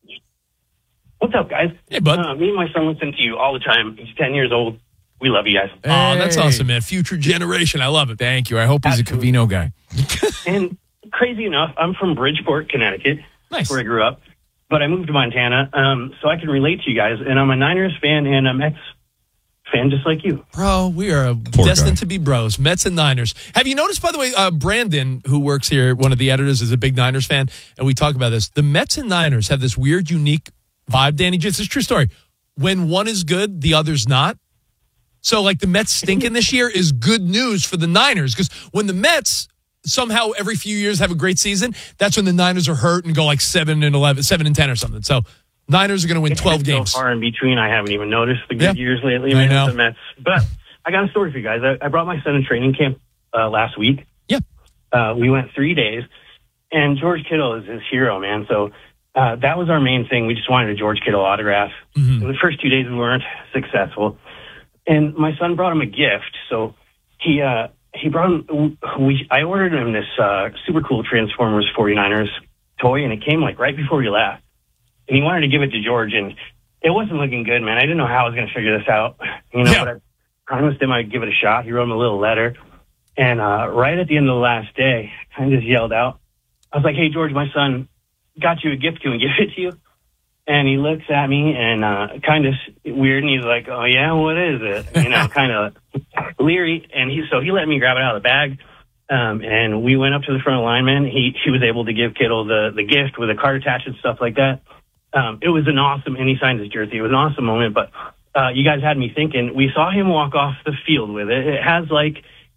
What's up, guys? Hey, bud. Me and my son listen to you all the time. He's 10 years old. We love you guys. Oh, that's awesome, man. Future generation. I love it. Thank you. I hope he's a Covino guy. And crazy enough, I'm from Bridgeport, Connecticut. Nice. Where I grew up. But I moved to Montana, so I can relate to you guys. And I'm a Niners fan and a Mets fan just like you. Bro, we are destined to be bros. Mets and Niners. Have you noticed, by the way, Brandon, who works here, one of the editors, is a big Niners fan, and we talk about this. The Mets and Niners have this weird, unique vibe, Danny. It's a true story. When one is good, the other's not. So, like, the Mets stinking this year is good news for the Niners, because when the Mets somehow every few years have a great season, that's when the Niners are hurt and go like 7-10 or something. So, Niners are going to win 12 games. So far in between, I haven't even noticed the good years lately. I know. With the Mets. But I got a story for you guys. I brought my son to training camp last week. Yeah. We went 3 days, and George Kittle is his hero, man. So, that was our main thing. We just wanted a George Kittle autograph. Mm-hmm. The first 2 days we weren't successful. And my son brought him a gift. So he brought him, I ordered him this super cool Transformers 49ers toy, and it came like right before we left. And he wanted to give it to George, and it wasn't looking good, man. I didn't know how I was going to figure this out. But I promised him I'd give it a shot. He wrote him a little letter. And right at the end of the last day, I just yelled out. I was like, hey, George, my son got you a gift. Can we give it to you? And he looks at me and kind of weird, and he's like, oh, yeah, what is it? Kind of leery. And he let me grab it out of the bag, and we went up to the front of the lineman. He was able to give Kittle the gift with a card attached and stuff like that. It was an awesome, and he signed his jersey. It was an awesome moment, but you guys had me thinking. We saw him walk off the field with it. It has, like,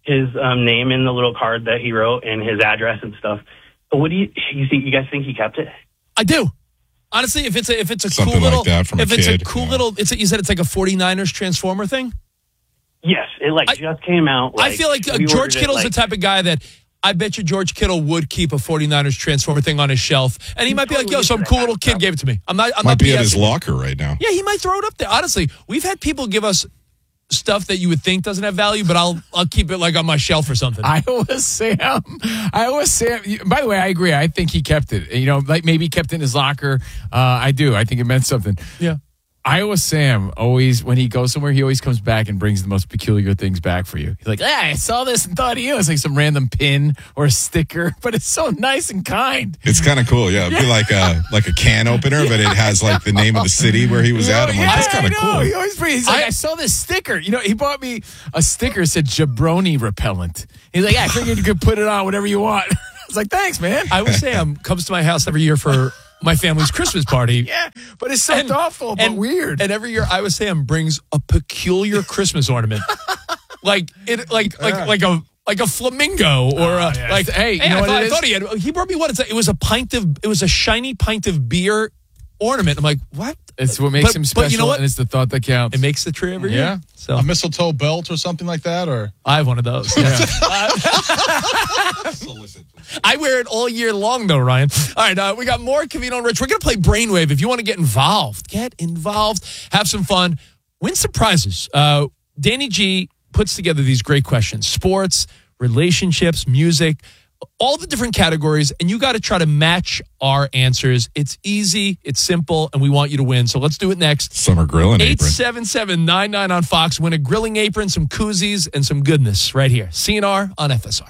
his name in the little card that he wrote and his address and stuff. But what do you guys think he kept it? I do. Honestly, if it's a Something cool little, like that from a if it's kid, a cool little, you said it's like a 49ers Transformer thing? Yes, it just came out. I feel like George Kittle's the type of guy that I bet you George Kittle would keep a 49ers Transformer thing on his shelf. And he might be like, yo, some cool little kid gave it to me. I'm not might be at his locker right now. Yeah, he might throw it up there. Honestly, we've had people give us stuff that you would think doesn't have value, but I'll keep it like on my shelf or something. Iowa Sam. By the way, I agree. I think he kept it. You know, like maybe he kept it in his locker. I do. I think it meant something. Yeah. Iowa Sam always, when he goes somewhere, he always comes back and brings the most peculiar things back for you. He's like, I saw this and thought of you. It's like some random pin or a sticker, but it's so nice and kind. It's kind of cool, yeah. It'd be like a can opener, but it has like the name of the city where he was at. I'm like, that's kind of cool. He always brings. He's like, I saw this sticker. You know, he bought me a sticker that said jabroni repellent. He's like, I figured you could put it on whatever you want. I was like, thanks, man. Iowa Sam comes to my house every year for my family's Christmas party. Yeah, but it's so thoughtful but weird. And every year Iowa Sam brings a peculiar Christmas ornament. like a flamingo or hey, you know what I thought he brought me it was a shiny pint of beer ornament. I'm like, what? It's what makes him special, you know what? And it's the thought that counts. It makes the tree every year. So a mistletoe belt or something like that, or I have one of those. Yeah. I wear it all year long, though, Ryan. All right, we got more Covino and Rich. We're going to play Brainwave. If you want to get involved, have some fun, win some prizes. Danny G puts together these great questions: sports, relationships, music, all the different categories, and you got to try to match our answers. It's easy, it's simple, and we want you to win. So let's do it next. Summer grilling apron. 877-99 on Fox. Win a grilling apron, some koozies, and some goodness right here. CNR on FSR.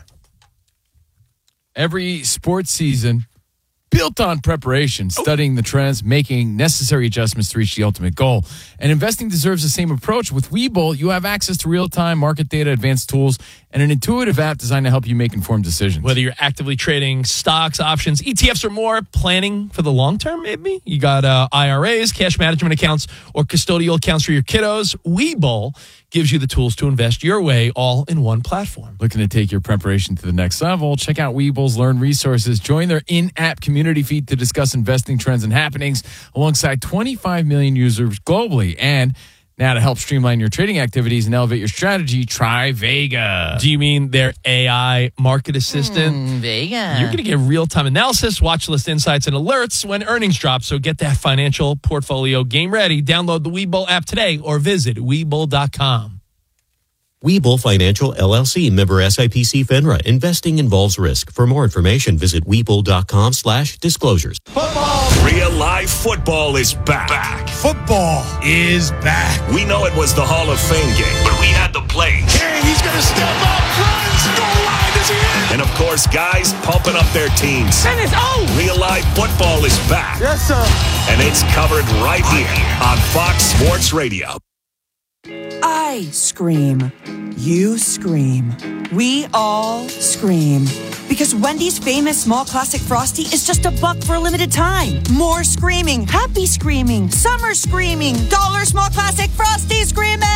Every sports season built on preparation, studying the trends, making necessary adjustments to reach the ultimate goal. And investing deserves the same approach. With Webull, you have access to real-time market data, advanced tools, and an intuitive app designed to help you make informed decisions. Whether you're actively trading stocks, options, ETFs, or more, planning for the long term, maybe. You got IRAs, cash management accounts, or custodial accounts for your kiddos. Webull gives you the tools to invest your way all in one platform. Looking to take your preparation to the next level? Check out Webull's Learn Resources. Join their in-app community feed to discuss investing trends and happenings alongside 25 million users globally. And now to help streamline your trading activities and elevate your strategy, try Vega. Do you mean their AI market assistant? Vega. You're going to get real-time analysis, watch list insights, and alerts when earnings drop. So get that financial portfolio game ready. Download the Webull app today or visit Webull.com. Webull Financial LLC, member SIPC FINRA. Investing involves risk. For more information, visit Webull.com/disclosures. Real live football is back. Football is back. We know it was the Hall of Fame game, but we had the plays. Hey, he's going to step up, runs, goal line, is he in? And of course, guys pumping up their teams. Real live football is back. Yes, sir. And it's covered right here on Fox Sports Radio. I scream. You scream. We all scream. Because Wendy's famous small classic Frosty is just $1 for a limited time. More screaming, happy screaming, summer screaming, dollar small classic Frosty screaming!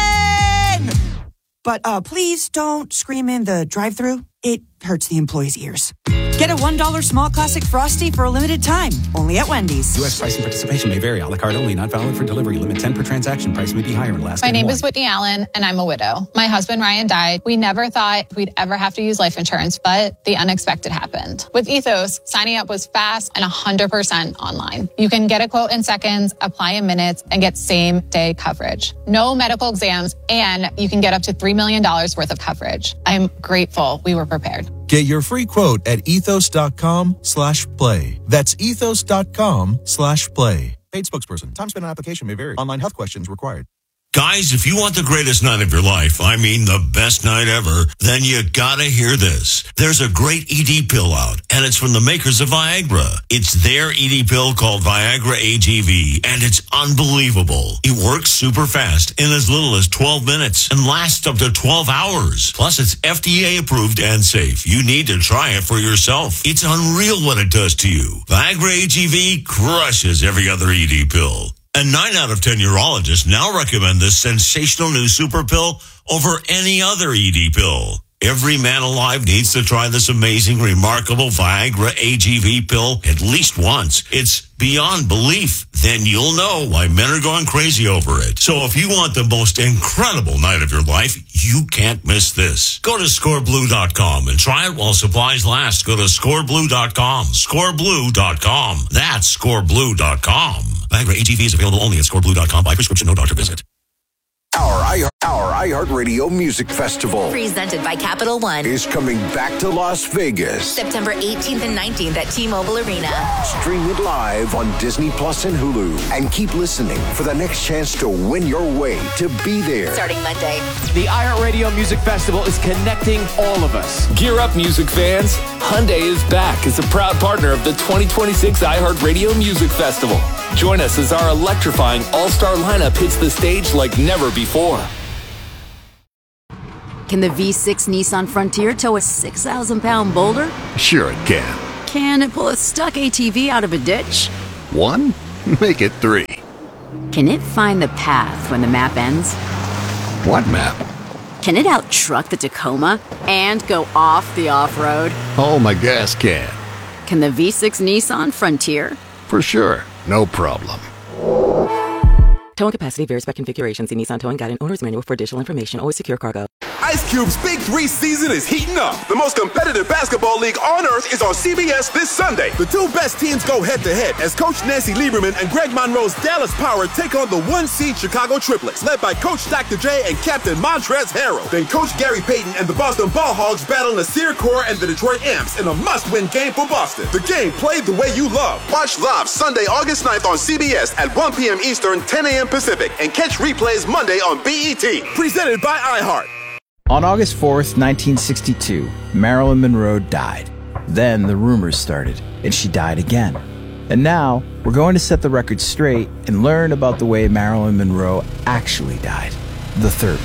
But please don't scream in the drive-thru. It hurts the employees' ears. Get a $1 small classic Frosty for a limited time, only at Wendy's. U.S. price and participation may vary. A la carte only, not valid for delivery. Limit 10 per transaction. Price may be higher in last. My name is Whitney Allen, and I'm a widow. My husband, Ryan, died. We never thought we'd ever have to use life insurance, but the unexpected happened. With Ethos, signing up was fast and 100% online. You can get a quote in seconds, apply in minutes, and get same-day coverage. No medical exams, and you can get up to $3 million worth of coverage. I'm grateful we were prepared. Get your free quote at ethos.com/play. That's ethos.com/play. Paid spokesperson. Time spent on application may vary. Online health questions required. Guys, if you want the greatest night of your life, I mean the best night ever, then you gotta hear this. There's a great ED pill out, and it's from the makers of Viagra. It's their ED pill called Viagra AGV, and it's unbelievable. It works super fast in as little as 12 minutes and lasts up to 12 hours. Plus, it's FDA approved and safe. You need to try it for yourself. It's unreal what it does to you. Viagra AGV crushes every other ED pill. And 9 out of 10 urologists now recommend this sensational new super pill over any other ED pill. Every man alive needs to try this amazing, remarkable Viagra AGV pill at least once. It's beyond belief. Then you'll know why men are going crazy over it. So if you want the most incredible night of your life, you can't miss this. Go to scoreblue.com and try it while supplies last. Go to scoreblue.com. Scoreblue.com. That's scoreblue.com. Viagra AGV is available only at scoreblue.com by prescription, no doctor visit. Our iHeartRadio Music Festival, presented by Capital One, is coming back to Las Vegas. September 18th and 19th at T-Mobile Arena. Stream it live on Disney Plus and Hulu. And keep listening for the next chance to win your way to be there. Starting Monday. The iHeartRadio Music Festival is connecting all of us. Gear up, music fans. Hyundai is back as a proud partner of the 2026 iHeartRadio Music Festival. Join us as our electrifying all-star lineup hits the stage like never before. Can the V6 Nissan Frontier tow a 6,000-pound boulder? Sure it can. Can it pull a stuck ATV out of a ditch? 1? Make it 3. Can it find the path when the map ends? What map? Can it out-truck the Tacoma and go off the off-road? Oh, my gas can. Can the V6 Nissan Frontier? For sure. No problem. Towing capacity varies by configuration. See Nissan Towing Guide and Owner's Manual for additional information. Always secure cargo. Ice Cube's Big 3 season is heating up. The most competitive basketball league on earth is on CBS this Sunday. The two best teams go head-to-head as Coach Nancy Lieberman and Greg Monroe's Dallas Power take on the 1-seed Chicago Triplets, led by Coach Dr. J and Captain Montrezl Harrell. Then Coach Gary Payton and the Boston Ball Hogs battle Nasir Kaur and the Detroit Amps in a must-win game for Boston. The game played the way you love. Watch live Sunday, August 9th on CBS at 1 p.m. Eastern, 10 a.m. Pacific, and catch replays Monday on BET. Presented by iHeart. On August 4th, 1962, Marilyn Monroe died. Then the rumors started, and she died again. And now, we're going to set the record straight and learn about the way Marilyn Monroe actually died, the third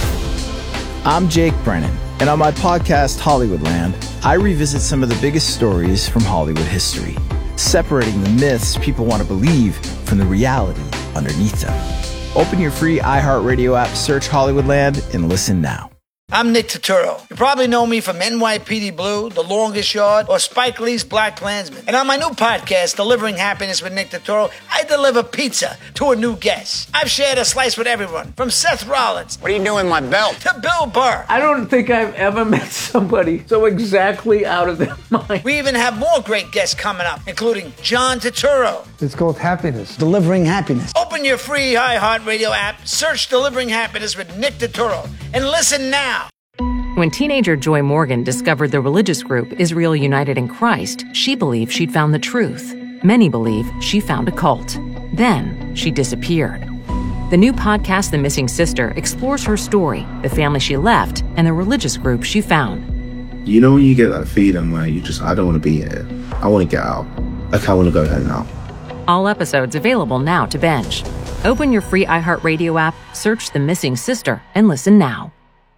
way. I'm Jake Brennan, and on my podcast, Hollywoodland, I revisit some of the biggest stories from Hollywood history, separating the myths people want to believe from the reality underneath them. Open your free iHeartRadio app, search Hollywoodland, and listen now. I'm Nick Turturro. You probably know me from NYPD Blue, The Longest Yard, or Spike Lee's Black Klansman. And on my new podcast, Delivering Happiness with Nick Turturro, I deliver pizza to a new guest. I've shared a slice with everyone, from Seth Rollins. What are you doing with my belt? To Bill Burr. I don't think I've ever met somebody so exactly out of their mind. We even have more great guests coming up, including John Turturro. It's called Happiness. Delivering Happiness. Open your free iHeartRadio app, search Delivering Happiness with Nick Turturro, and listen now. When teenager Joy Morgan discovered the religious group Israel United in Christ, she believed she'd found the truth. Many believe she found a cult. Then she disappeared. The new podcast, The Missing Sister, explores her story, the family she left, and the religious group she found. You know when you get that feeling where I don't want to be here. I want to get out. Like I want to go home now. All episodes available now to binge. Open your free iHeartRadio app, search The Missing Sister, and listen now.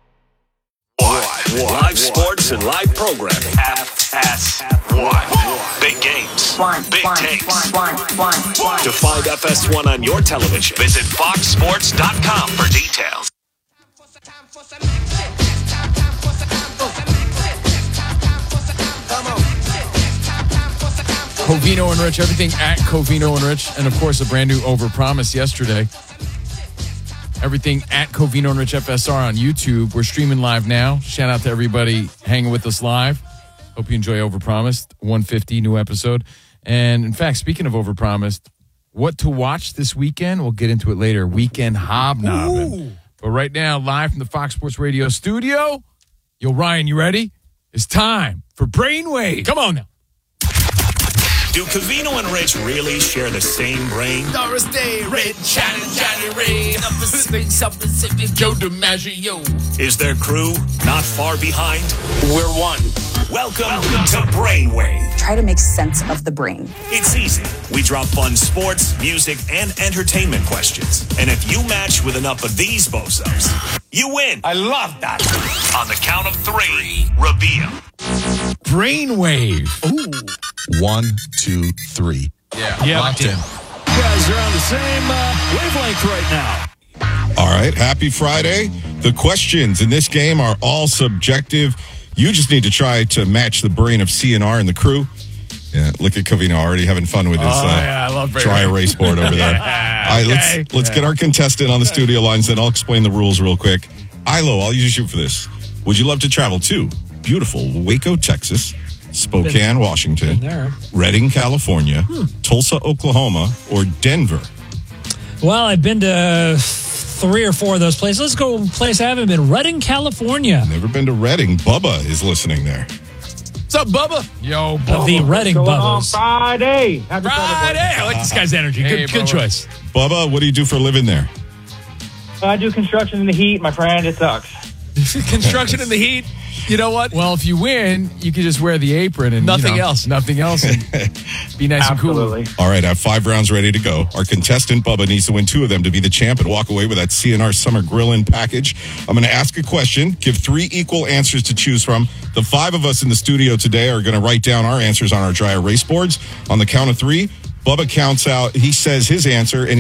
Live sports and live programming. FS1. Big games. Big takes. To find FS1 on your television, visit foxsports.com for details. Covino and Rich, everything at Covino and Rich, and of course a brand new Overpromise yesterday. Everything at Covino and Rich FSR on YouTube. We're streaming live now. Shout out to everybody hanging with us live. Hope you enjoy Overpromised, 150 new episode. And in fact, speaking of Overpromised, what to watch this weekend? We'll get into it later. Weekend hobnobbing. Ooh. But right now, live from the Fox Sports Radio studio. Yo, Ryan, you ready? It's time for Brainwave. Come on now. Do Covino and Rich really share the same brain? Doris Day, Red, Johnny Ray, something, Joe DiMaggio. Is their crew not far behind? We're one. Welcome to Brainwave. Try to make sense of the brain. It's easy. We drop fun sports, music, and entertainment questions. And if you match with enough of these bozos, you win. I love that. On the count of 3, reveal. Brainwave. Ooh. 1, 2, 3. Yeah. Locked in. You guys are on the same wavelength right now. All right. Happy Friday. The questions in this game are all subjective. You just need to try to match the brain of CNR and the crew. Yeah, look at Covino already having fun with his I love dry erase board over there. All right, let's get our contestant on the studio lines, then I'll explain the rules real quick. Ilo, I'll use you for this. Would you love to travel to beautiful Waco, Texas, Spokane, Washington, Redding, California, Tulsa, Oklahoma, or Denver? Well, I've been to 3 or 4 of those places. Let's go a place I haven't been. Redding, California. Never been to Redding. Bubba is listening there. What's up, Bubba? Yo, Bubba. The Redding Bubbas. Friday. Friday. I like this guy's energy. Good choice. Bubba, what do you do for a living there? I do construction in the heat, my friend. It sucks. Construction in the heat. You know what? Well, if you win, you can just wear the apron and nothing else. Nothing else. And be nice and cool. All right, I have 5 rounds ready to go. Our contestant, Bubba, needs to win 2 of them to be the champ and walk away with that CNR Summer Grill-In package. I'm going to ask a question, give 3 equal answers to choose from. The 5 of us in the studio today are going to write down our answers on our dry erase boards. On the count of 3, Bubba counts out. He says his answer, and